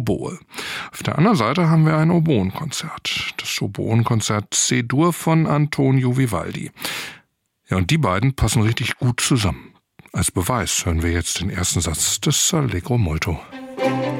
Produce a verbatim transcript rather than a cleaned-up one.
Oboe. Auf der anderen Seite haben wir ein Oboenkonzert, das Oboenkonzert C-Dur von Antonio Vivaldi. Ja, und die beiden passen richtig gut zusammen. Als Beweis hören wir jetzt den ersten Satz des Allegro molto.